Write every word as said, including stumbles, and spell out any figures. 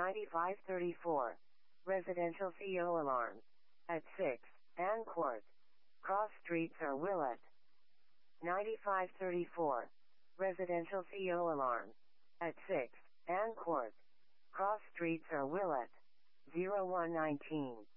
ninety-five thirty-four. Residential C O alarm. At six. Ann Court. Cross Streets or Willett. ninety-five thirty-four. Residential C O alarm. At six. Ann Court. Cross Streets or Willett. zero one nineteen.